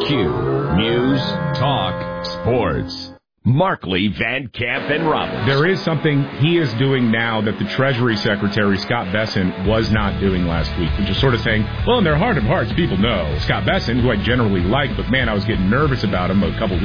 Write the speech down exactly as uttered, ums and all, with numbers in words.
Q, News, Talk, Sports. Markley, Van Camp, and Roberts. There is something he is doing now that the Treasury Secretary, Scott Bessent, was not doing last week, which is sort of saying, well, in their heart of hearts, people know Scott Bessent, who I generally like, but man, I was getting nervous about him a couple weeks